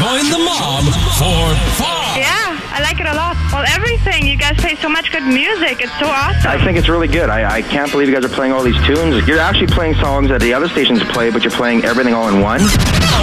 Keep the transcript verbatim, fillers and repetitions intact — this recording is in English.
Join the mob for fun. Yeah, I like it a lot. Well, everything. You guys play so much good music. It's so awesome. I think it's really good. I, I can't believe you guys are playing all these tunes. You're actually playing songs that the other stations play, but you're playing everything all in one.